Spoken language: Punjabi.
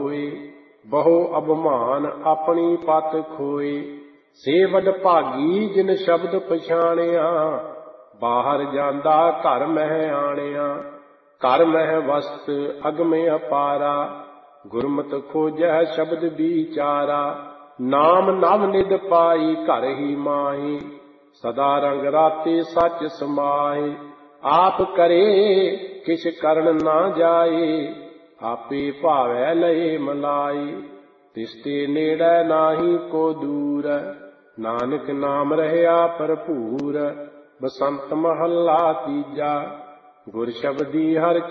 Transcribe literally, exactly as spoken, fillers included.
ਹੋਏ। ਬਹੁ ਅਭਿਮਾਨ ਆਪਣੀ ਪਤ ਖੋਏ। ਸੇ ਵਡ ਭਾਗੀ ਜਿਨ ਸ਼ਬਦ ਪਛਾਣਿਆ। ਬਾਹਰ ਜਾਂਦਾ ਘਰ ਮਹਿ ਆਣਿਆ। ਘਰ ਮਹਿ ਵਸਤ ਅਗਮੇ ਅਪਾਰਾ। ਗੁਰਮਤਿ ਖੋਜੈ ਸ਼ਬਦ ਵਿਚਾਰਾ। ਨਾਮ ਨਵ ਨਿਧ ਪਾਈ ਘਰ ਹੀ ਮਾਈ। ਸਦਾ ਰੰਗ ਰਾਤੇ ਸੱਚ ਸਮਾਏ। ਆਪ ਕਰੇ ਕਿਛ ਕਰਨ ਨਾ ਜਾਏ। ਆਪੇ ਭਾਵੈ ਲਏ ਮਲਾਈ। ਤਿਸਤੇ ਨੇੜੈ ਨਾਹੀ ਕੋ ਦੂਰ। ਨਾਨਕ ਨਾਮ ਰਹਿਆ ਭਰਪੂਰ। ਬਸੰਤ ਮਹੱਲਾ ਤੀਜਾ। ਗੁਰ ਸ਼ਬਦੀ ਹਰਿ